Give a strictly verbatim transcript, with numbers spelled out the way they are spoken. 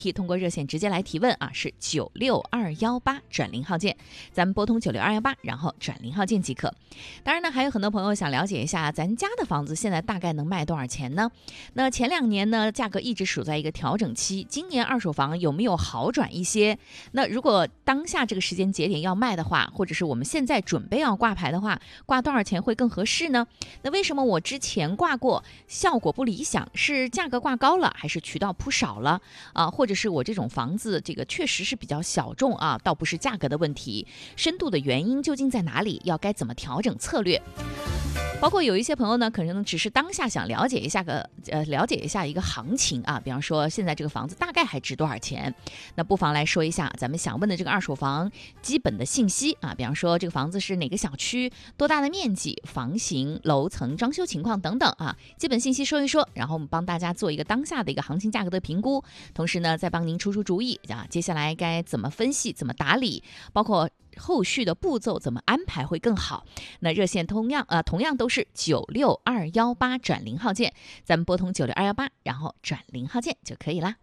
可以通过热线直接来提问啊，是九六二幺八转零号键，咱们拨通九六二幺八，然后转零号键即可。当然呢，还有很多朋友想了解一下，咱家的房子现在大概能卖多少钱呢？那前两年呢，价格一直处在一个调整期，今年二手房有没有好转一些？那如果当下这个时间节点要卖的话，或者是我们现在准备要挂牌的话，挂多少钱会更合适呢？那为什么我之前挂过效果不理想？是价格挂高了，还是渠道铺少了啊？或者是我这种房子这个确实是比较小众啊，倒不是价格的问题，深度的原因究竟在哪里？要该怎么调整策略？包括有一些朋友呢，可能只是当下想了解一下个呃了解一下一个行情啊，比方说现在这个房子大概还值多少钱，那不妨来说一下咱们想问的这个二手房基本的信息啊，比方说这个房子是哪个小区、多大的面积、房型、楼层、装修情况等等啊，基本信息说一说，然后我们帮大家做一个当下的一个行情价格的评估，同时呢再帮您出出主意啊，接下来该怎么分析、怎么打理，包括后续的步骤怎么安排会更好。那热线同样呃同样都是九六二幺八转零号键，咱们拨通九六二幺八，然后转零号键就可以啦。